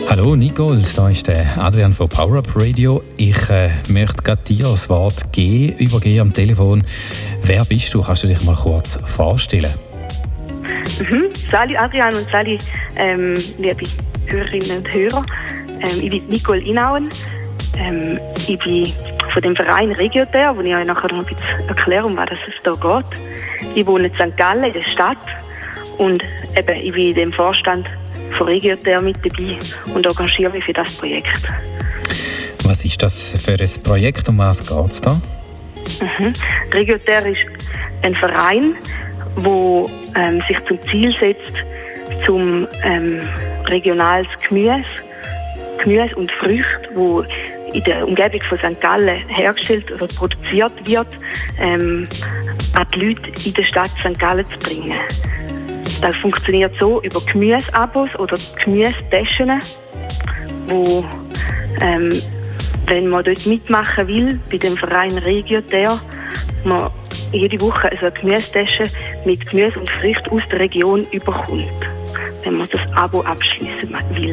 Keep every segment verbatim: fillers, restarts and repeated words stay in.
Hallo Nicole, da ist der Adrian von Power Up Radio. Ich äh, möchte gerade dir das Wort geben, übergeben am Telefon. Wer bist du? Kannst du dich mal kurz vorstellen? Mhm. Salut Adrian und salut ähm, liebe Hörerinnen und Hörer. Ähm, ich bin Nicole Inauen. Ähm, ich bin von dem Verein Regioter, wo ich euch nachher noch ein bisschen erkläre, um was es da geht. Ich wohne in Sankt Gallen, in der Stadt. Und eben, ich bin in dem Vorstand von Regioter mit dabei und engagiere mich für das Projekt. Was ist das für ein Projekt? Um was geht es da? Mhm. Regioter ist ein Verein, der ähm, sich zum Ziel setzt, zum ähm, regionales Gemüse, Gemüse und Früchte, die in der Umgebung von Sankt Gallen hergestellt oder produziert wird, ähm, an die Leute in der Stadt Sankt Gallen zu bringen. Das funktioniert so über Gemüseabos oder Gemüsetaschen, wo, ähm, wenn man dort mitmachen will, bei dem Verein Regioter, man jede Woche also eine Gemüsetasche mit Gemüse und Früchten aus der Region überkommt, wenn man das Abo abschließen will.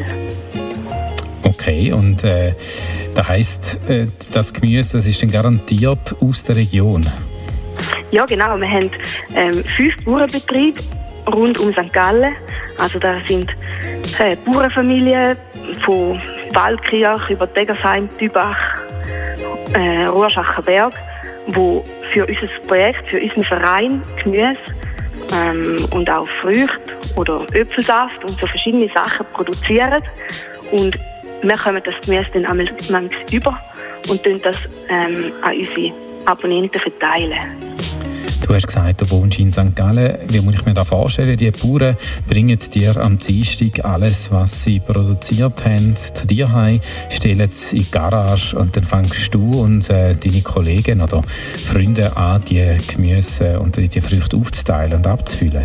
Okay, und äh, das heisst, äh, das Gemüse das ist dann garantiert aus der Region? Ja, genau. Wir haben ähm, fünf Bauernbetriebe rund um Sankt Gallen. Also da sind äh, Bauernfamilien von Waldkirch über Degersheim, Dübach, äh, Rohrschachenberg, wo für unser Projekt, für unseren Verein Gemüse ähm, und auch Früchte oder Äpfelsaft und so verschiedene Sachen produzieren. Und wir kommen das Gemüse dann einmal über und tun das ähm, an unsere Abonnenten verteilen. Du hast gesagt, du wohnst in Sankt Gallen. Wie muss ich mir das vorstellen? Die Bauern bringen dir am Dienstag alles, was sie produziert haben, zu dir heim, stellen es in die Garage und dann fängst du und äh, deine Kollegen oder Freunde an, die Gemüse und die Früchte aufzuteilen und abzufüllen.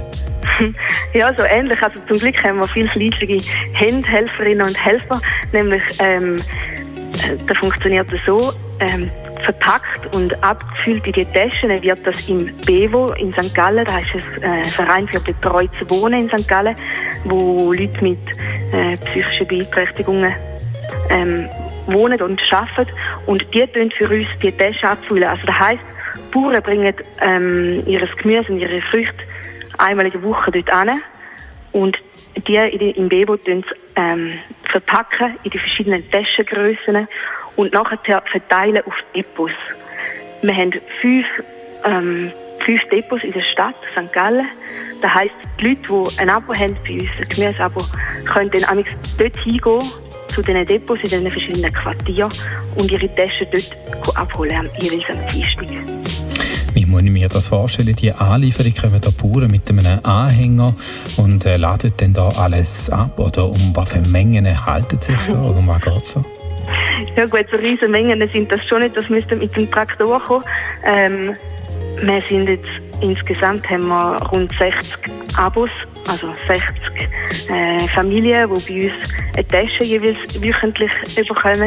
Ja, so ähnlich. Also zum Glück haben wir viele fleißige Hände, Helferinnen und Helfer. Nämlich, ähm, da funktioniert es so, ähm, verpackt und abgefüllt in die Taschen wird das im Bevo in Sankt Gallen, da ist ein äh, Verein für betreutes Wohnen in Sankt Gallen, wo Leute mit äh, psychischen Beeinträchtigungen ähm, wohnen und arbeiten und die tun für uns die Taschen abfüllen. Also das heisst, Bauern bringen ähm, ihr Gemüse und ihre Früchte einmal in der Woche dort hin und die im Bevo tun ähm, verpacken in die verschiedenen Taschengrössen und nachher verteilen auf Depots. Wir haben fünf, ähm, fünf Depots in der Stadt Sankt Gallen. Das heisst, die Leute, die ein Abo haben bei uns, ein Gemüseabo, können dann amigs dort hingehen, zu diesen Depots in diesen verschiedenen Quartieren und ihre Taschen dort abholen, jeweils am Dienstag. Wie muss ich mir das vorstellen? Die Anlieferung kommen da Bauern mit einem Anhänger und äh, laden dann da alles ab? Oder um was für Mengen halten sich da? Oder um was geht es da? Ja gut, so riesige Mengen sind das schon nicht, das müsste mit dem Traktor kommen. Ähm, wir sind jetzt, insgesamt haben wir rund sechzig Abos, also sechzig äh, Familien, die bei uns eine Tasche jeweils wöchentlich bekommen.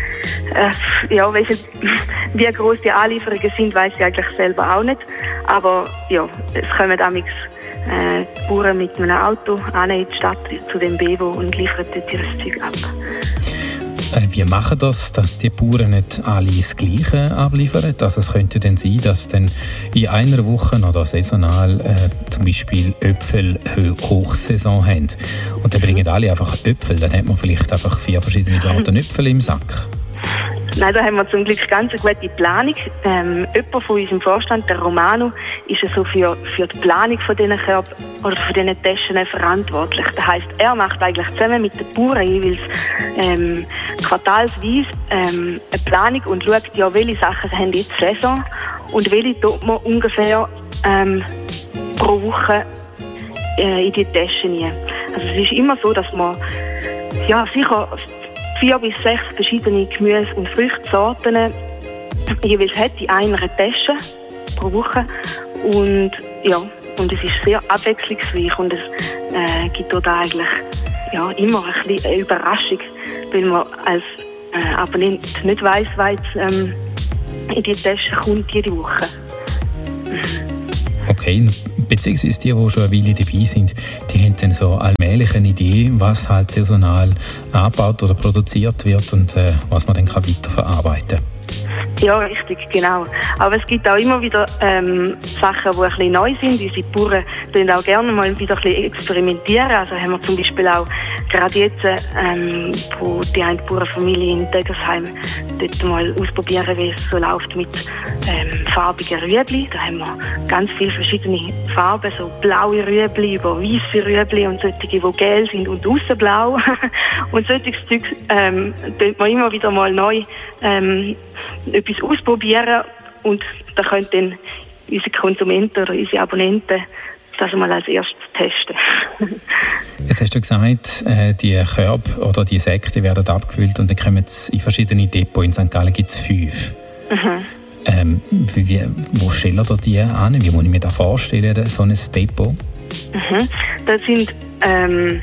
Äh, ja, welche, wie groß die Anlieferungen sind, weiss ich eigentlich selber auch nicht. Aber ja, es kommen amigs äh, Bauern mit einem Auto an in die Stadt zu dem Bevo und liefern dort ihr Zeug ab. Wie machen das, dass die Bauern nicht alle das Gleiche abliefern? Also es könnte dann sein, dass dann in einer Woche oder saisonal äh, zum Beispiel Äpfel Hochsaison haben. Und dann bringen alle einfach Äpfel. Dann hat man vielleicht einfach vier verschiedene Sorten Äpfel im Sack. Nein, da haben wir zum Glück ganz eine gute Planung. Ähm, jemand von unserem Vorstand, der Romano, ist so für, für die Planung von diesen Körper oder von diesen Taschen verantwortlich. Das heisst, er macht eigentlich zusammen mit den Bauern jeweils ähm, quartalsweise ähm, eine Planung und schaut, ja, welche Sachen haben jetzt Saison und welche tut man ungefähr ähm, pro Woche äh, in die Taschen rein. Also es ist immer so, dass man ja sicher vier bis sechs verschiedene Gemüse- und Früchtsorten jeweils hat in einer Tasche pro Woche. Und ja, und es ist sehr abwechslungsreich und es äh, gibt dort eigentlich ja, immer ein bisschen eine Überraschung, weil man als äh, Abonnent nicht weiss, was ähm, in die Tasche kommt jede Woche. Okay, beziehungsweise die, die schon eine Weile dabei sind, die haben dann so allmählich eine Idee, was halt saisonal angebaut oder produziert wird und äh, was man dann kann weiterverarbeiten kann. Ja, richtig, genau. Aber es gibt auch immer wieder ähm, Sachen, die ein bisschen neu sind. Unsere Bauern tun auch gerne mal wieder ein bisschen experimentieren. Also haben wir zum Beispiel auch gerade jetzt, ähm, wo die eine Bauernfamilie in Degersheim dort mal ausprobieren, wie es so läuft mit ähm, farbigen Rüebli. Da haben wir ganz viele verschiedene Farben, so blaue Rüebli über weiße Rüebli und solche, die gelb sind und aussen blau. Und solches Zeug ähm, tut man immer wieder mal neu ähm, etwas ausprobieren und da können dann unsere Konsumenten oder unsere Abonnenten das mal als erstes testen. Jetzt hast du gesagt, die Körbe oder die Säcke die werden abgefüllt und dann kommen sie in verschiedene Depots. In Sankt Gallen gibt es fünf. Mhm. Ähm, wie, wo stellen ihr die an? Wie muss ich mir das vorstellen, so ein Depot? Mhm. Das sind ähm,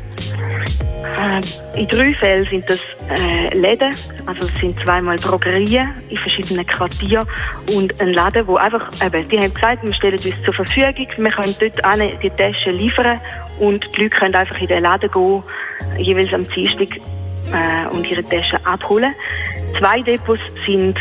äh, in drei Fällen sind das äh, Läden, also es sind zweimal Drogerien in verschiedenen Quartieren und ein Laden, wo einfach, eben, die haben gesagt, wir stellen uns zur Verfügung, wir können dort an die Taschen liefern und die Leute können einfach in den Laden gehen, jeweils am Dienstag äh, und ihre Taschen abholen. Zwei Depots sind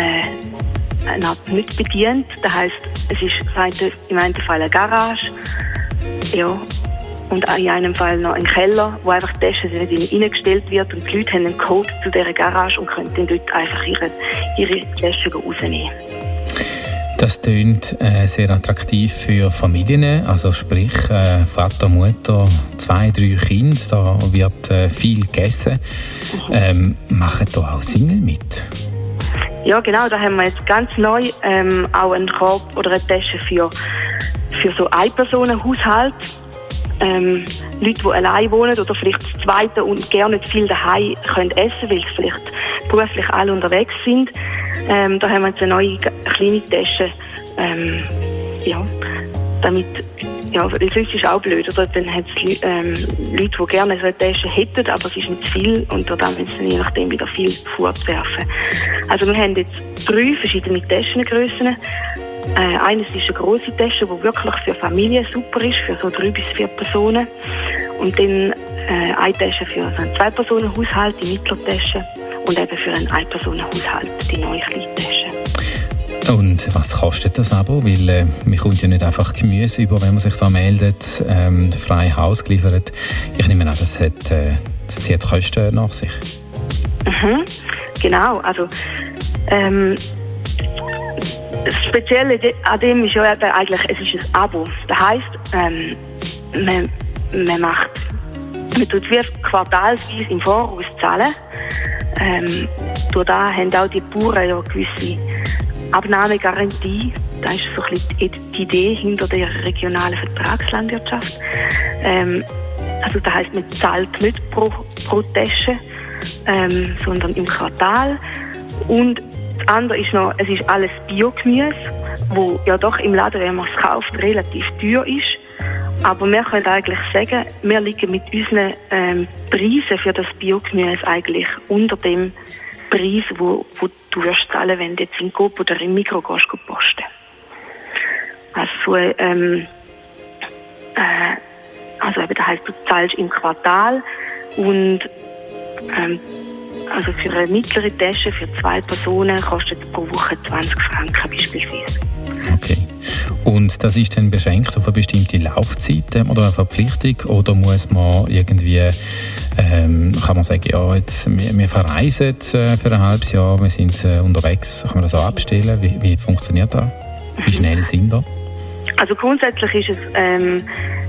äh, nicht bedient, das heisst, es ist im einen Fall eine Garage, ja, und in einem Fall noch ein Keller, wo einfach die Taschen nicht reingestellt wird und die Leute haben einen Code zu dieser Garage und können dann dort einfach ihre, ihre Taschen rausnehmen. Das klingt äh, sehr attraktiv für Familien, also sprich äh, Vater, Mutter, zwei, drei Kinder, da wird äh, viel gegessen. Mhm. Ähm, machen da auch Single mit? Ja, genau, da haben wir jetzt ganz neu ähm, auch einen Korb oder eine Tasche für, für so Ein-Personen-Haushalt. Ähm, Leute, die allein wohnen oder vielleicht das Zweite und gerne nicht viel daheim können essen, weil sie vielleicht beruflich alle unterwegs sind. Ähm, da haben wir jetzt eine neue kleine Tasche, ähm, ja, damit, ja, weil sonst ist es auch blöd, oder? Dann hat es ähm, Leute, die gerne so eine Tasche hätten, aber es ist nicht zu viel und dann müssen sie je nachdem wieder viel fortwerfen. Also wir haben jetzt drei verschiedene Taschengrössen. Äh, eines ist eine grosse Tasche, die wirklich für Familien super ist, für so drei bis vier Personen. Und dann äh, eine Tasche für so einen Zwei-Personen-Haushalt, die Mitteltasche. Und eben für einen Ein-Personen-Haushalt, die neue Kleintasche. Und was kostet das Abo? Weil äh, man kommt ja nicht einfach Gemüse über, wenn man sich da meldet, ähm, frei Haus geliefert. Ich nehme an, das, hat, äh, das zieht Kosten nach sich. Mhm, genau, also ähm, das Spezielle an dem ist ja eigentlich, es ist ein Abo. Das heisst, ähm, man, man macht, man tut wie quartalsweise im Voraus zahlen. Ähm, durch das haben auch die Bauern ja gewisse Abnahmegarantie. Das ist so ein bisschen die Idee hinter der regionalen Vertragslandwirtschaft. Ähm, also das heisst, man zahlt nicht pro, pro Tasche, ähm, sondern im Quartal. Und das andere ist noch, es ist alles Biogemüse, wo ja doch im Laden, wenn man es kauft, relativ teuer ist. Aber wir können eigentlich sagen, wir liegen mit unseren ähm, Preisen für das Biogemüse eigentlich unter dem Preis, wo, wo du wirst zahlen, wenn du jetzt in Coop oder im Mikro gehst, posten. Also, ähm, äh, also eben, das heisst, du zahlst im Quartal und ähm, also für eine mittlere Tasche für zwei Personen kostet es pro Woche zwanzig Franken beispielsweise. Okay. Und das ist dann beschränkt auf eine bestimmte Laufzeit oder eine Verpflichtung? Oder muss man irgendwie, ähm, kann man sagen, ja, jetzt, wir, wir verreisen äh, für ein halbes Jahr, wir sind äh, unterwegs, kann man das auch abstellen? Wie, wie funktioniert das? Wie schnell sind wir? Also grundsätzlich ist es, ähm,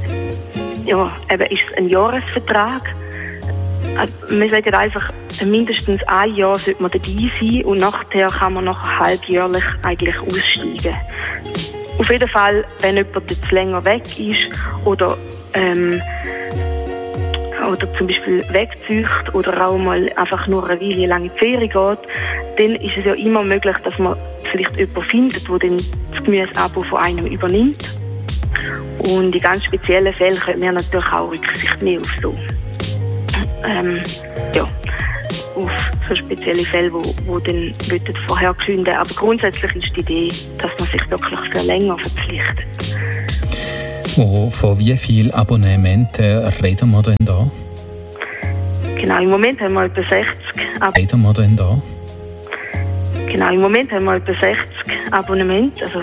ja, eben ist es ein Jahresvertrag. Also wir sagen einfach, mindestens ein Jahr sollte man dabei sein und nachher kann man noch halbjährlich eigentlich aussteigen. Auf jeden Fall, wenn jemand jetzt länger weg ist oder, ähm, oder zum Beispiel wegzieht oder auch mal einfach nur eine Weile lang in die Ferien geht, dann ist es ja immer möglich, dass man vielleicht jemanden findet, der dann das Gemüseabo von einem übernimmt. Und in ganz speziellen Fällen können wir natürlich auch Rücksicht nehmen auf so. Ähm, ja, auf so spezielle Fälle, wo, wo dann vorher künden. Aber grundsätzlich ist die Idee, dass man sich wirklich für länger verpflichtet. Oh, von wie vielen Abonnementen reden wir denn da? Genau, im Moment haben wir etwa sechzig Ab- Reden wir denn da? Genau, im Moment haben wir etwa sechzig Abonnemente. Also